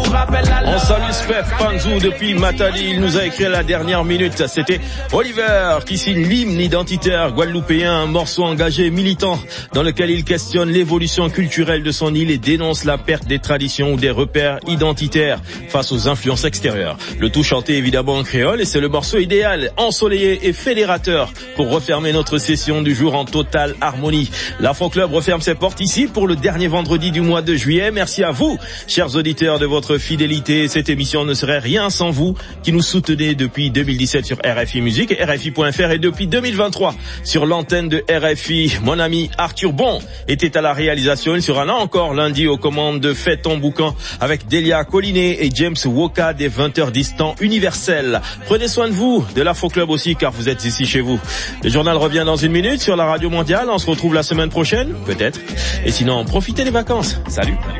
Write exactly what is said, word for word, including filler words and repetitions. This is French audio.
On salue Spef Panzou depuis Matadi, il nous a écrit à la dernière minute. C'était Oliver qui signe l'hymne identitaire guadeloupéen, un morceau engagé militant dans lequel il questionne l'évolution culturelle de son île et dénonce la perte des traditions ou des repères identitaires face aux influences extérieures. Le tout chanté évidemment en créole et c'est le morceau idéal, ensoleillé et fédérateur pour refermer notre session du jour en totale harmonie. L'Afro Club referme ses portes ici pour le dernier vendredi du mois de juillet. Merci à vous, chers auditeurs, de votre fidélité. Cette émission ne serait rien sans vous qui nous soutenez depuis deux mille dix-sept sur R F I Musique et R F I point F R et depuis deux mille vingt-trois sur l'antenne de R F I. Mon ami Arthur Bon était à la réalisation. Il sera là encore lundi aux commandes de Fais ton boucan avec Delia Collinet et James Woka des vingt heures dix temps universel. Prenez soin de vous, de l'Afro Club aussi, car vous êtes ici chez vous. Le journal revient dans une minute sur la radio mondiale. On se retrouve la semaine prochaine, peut-être. Et sinon, profitez des vacances. Salut.